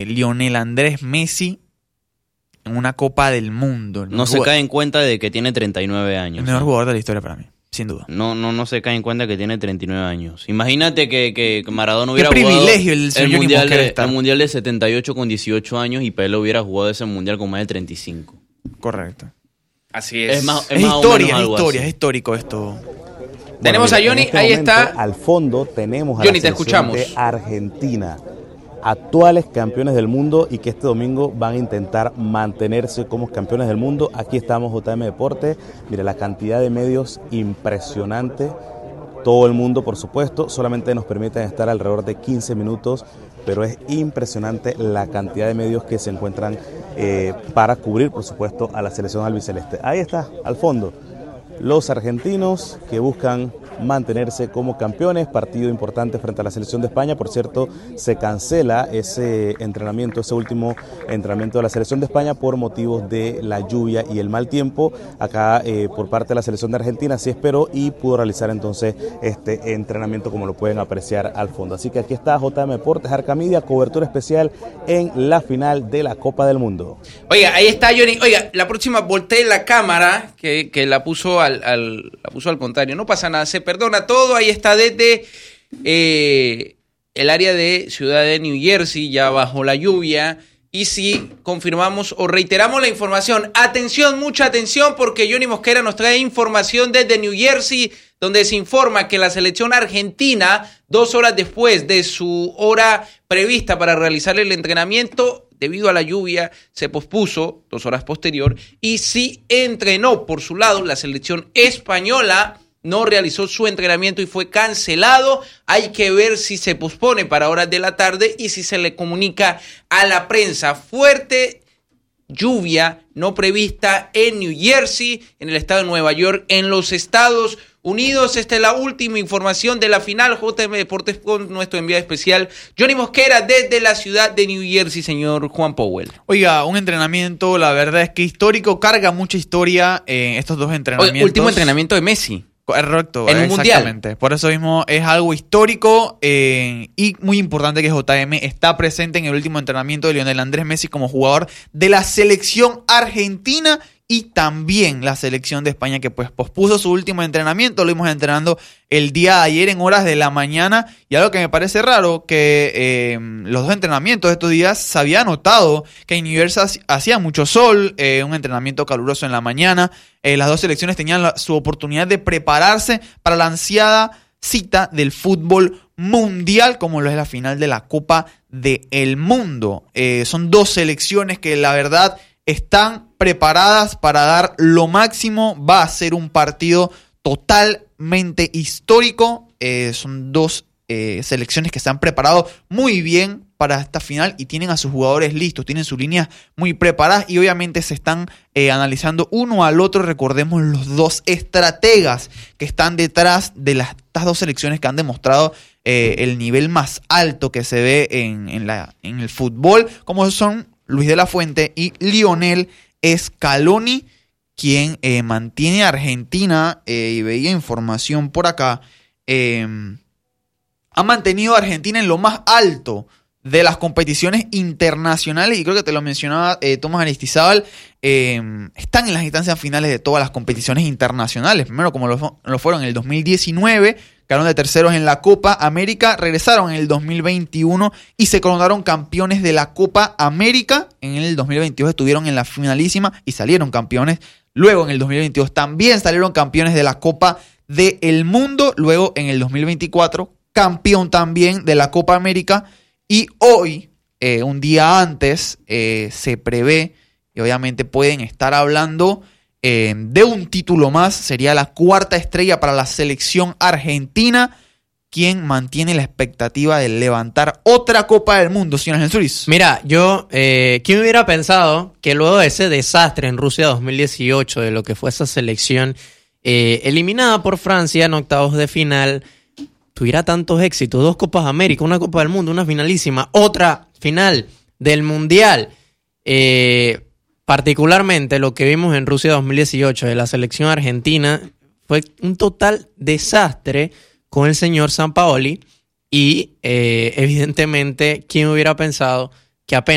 Lionel Andrés Messi en una Copa del Mundo. No se cae en cuenta de que tiene 39 años. El mejor jugador de la historia para mí, sin duda. No se cae en cuenta que tiene 39 años. Imagínate que Maradona hubiera jugado el mundial de 78 con 18 años y Pelé hubiera jugado ese mundial con más de 35. Correcto. Así es. Es histórico esto. Tenemos a Johnny, ahí está. Al fondo tenemos a Johnny, la te escuchamos. de Argentina, actuales campeones del mundo y que este domingo van a intentar mantenerse como campeones del mundo. Aquí estamos, JM Deportes. Mira, la cantidad de medios impresionante. Todo el mundo, por supuesto, solamente nos permiten estar alrededor de 15 minutos, pero es impresionante la cantidad de medios que se encuentran para cubrir, por supuesto, a la selección albiceleste. Ahí está, al fondo, los argentinos que buscan mantenerse como campeones, partido importante frente a la selección de España. Por cierto, se cancela ese entrenamiento, ese último entrenamiento de la selección de España por motivos de la lluvia y el mal tiempo. Acá por parte de la selección de Argentina sí esperó y pudo realizar entonces este entrenamiento, como lo pueden apreciar al fondo. Así que aquí está JM Deportes, Arcamedia, cobertura especial en la final de la Copa del Mundo. Oiga, ahí está Johnny. Oiga, la próxima voltee la cámara que la puso al contrario. No pasa nada, se perdona todo. Ahí está desde el área de Ciudad de New Jersey, ya bajo la lluvia. Y si confirmamos o reiteramos la información, atención, mucha atención, porque Johnny Mosquera nos trae información desde New Jersey, donde se informa que la selección argentina, 2 horas después de su hora prevista para realizar el entrenamiento, debido a la lluvia, se pospuso 2 horas posterior, y sí entrenó por su lado. La selección española no realizó su entrenamiento y fue cancelado. Hay que ver si se pospone para horas de la tarde y si se le comunica a la prensa. Fuerte lluvia no prevista en New Jersey, en el estado de Nueva York, en los Estados Unidos. Esta es la última información de la final. JM Deportes con nuestro enviado especial Johnny Mosquera desde la ciudad de New Jersey, señor Juan Powell. Oiga, un entrenamiento, la verdad es que histórico, carga mucha historia estos dos entrenamientos. Último entrenamiento de Messi. Correcto, en un exactamente. mundial. Por eso mismo es algo histórico y muy importante que JM está presente en el último entrenamiento de Lionel Andrés Messi como jugador de la selección argentina y también la selección de España, que pues pospuso su último entrenamiento. Lo vimos entrenando el día de ayer en horas de la mañana, y algo que me parece raro, que los dos entrenamientos de estos días se había notado que en New Jersey hacía mucho sol, un entrenamiento caluroso en la mañana. Las dos selecciones tenían su oportunidad de prepararse para la ansiada cita del fútbol mundial, como lo es la final de la Copa del Mundo. Son dos selecciones que la verdad están preparadas para dar lo máximo. Va a ser un partido totalmente histórico. Son dos selecciones que se han preparado muy bien para esta final y tienen a sus jugadores listos, tienen sus líneas muy preparadas y obviamente se están analizando uno al otro. Recordemos los dos estrategas que están detrás de estas dos selecciones que han demostrado el nivel más alto que se ve en el fútbol, como son Luis de la Fuente y Lionel Scaloni, quien mantiene a Argentina, y veía información por acá, ha mantenido a Argentina en lo más alto de las competiciones internacionales, y creo que te lo mencionaba Tomás Aristizábal, están en las instancias finales de todas las competiciones internacionales. Primero, como lo fueron en el 2019, quedaron de terceros en la Copa América, regresaron en el 2021 y se coronaron campeones de la Copa América. En el 2022 estuvieron en la finalísima y salieron campeones. Luego en el 2022 también salieron campeones de la Copa del Mundo. Luego en el 2024 campeón también de la Copa América. Y hoy, un día antes, se prevé, y obviamente pueden estar hablando de un título más. Sería la cuarta estrella para la selección argentina, quien mantiene la expectativa de levantar otra Copa del Mundo, señor Jesús. Mira, ¿quién hubiera pensado que luego de ese desastre en Rusia 2018, de lo que fue esa selección eliminada por Francia en octavos de final, tuviera tantos éxitos? 2 Copas América, una Copa del Mundo, una finalísima, otra final del Mundial. Particularmente lo que vimos en Rusia 2018 de la selección argentina fue un total desastre con el señor Sampaoli y evidentemente, ¿quién hubiera pensado que apenas